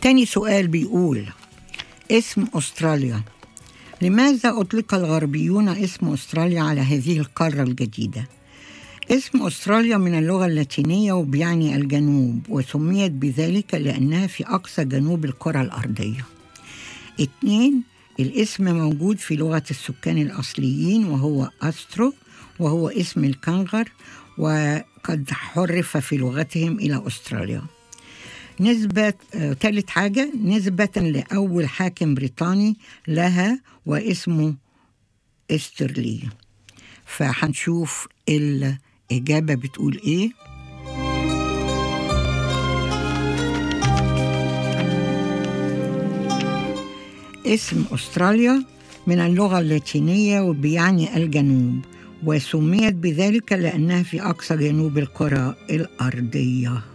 تاني سؤال بيقول: اسم أستراليا، لماذا أطلق الغربيون اسم أستراليا على هذه القارة الجديدة؟ اسم أستراليا من اللغة اللاتينية وبيعني الجنوب، وسميت بذلك لأنها في أقصى جنوب الكرة الأرضية. 2. الاسم موجود في لغة السكان الأصليين وهو أسترو، وهو اسم الكنغر، وقد حرف في لغتهم إلى أستراليا. ثالث حاجة، نسبة لأول حاكم بريطاني لها واسمه إسترلي. فهنشوف الإجابة بتقول إيه. اسم أستراليا من اللغة اللاتينية وبيعني الجنوب، وسميت بذلك لأنها في أقصى جنوب الكرة الأرضية.